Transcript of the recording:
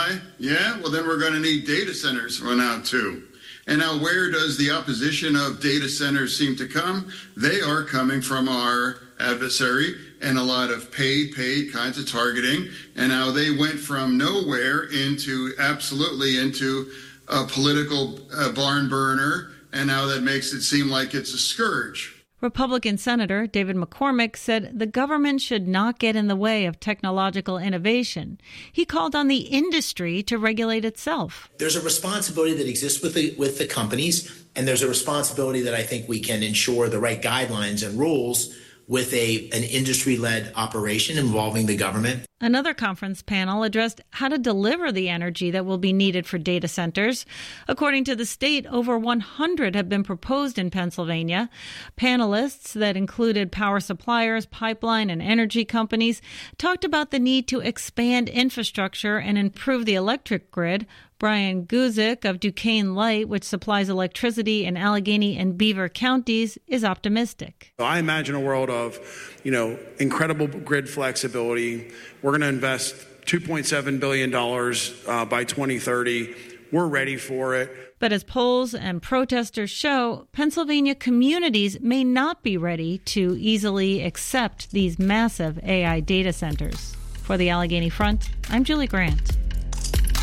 AI? Yeah, well, then we're going to need data centers for now, too. And now where does the opposition of data centers seem to come? They are coming from our adversary and a lot of paid kinds of targeting. And now they went from nowhere into a political barn burner. And now that makes it seem like it's a scourge. Republican Senator David McCormick said the government should not get in the way of technological innovation. He called on the industry to regulate itself. There's a responsibility that exists with the companies, and there's a responsibility that I think we can ensure the right guidelines and rules with an industry-led operation involving the government. Another conference panel addressed how to deliver the energy that will be needed for data centers. According to the state, over 100 have been proposed in Pennsylvania. Panelists that included power suppliers, pipeline, and energy companies talked about the need to expand infrastructure and improve the electric grid. Brian Guzik of Duquesne Light, which supplies electricity in Allegheny and Beaver counties, is optimistic. I imagine a world of, incredible grid flexibility. We're going to invest $2.7 billion by 2030. We're ready for it. But as polls and protesters show, Pennsylvania communities may not be ready to easily accept these massive AI data centers. For the Allegheny Front, I'm Julie Grant.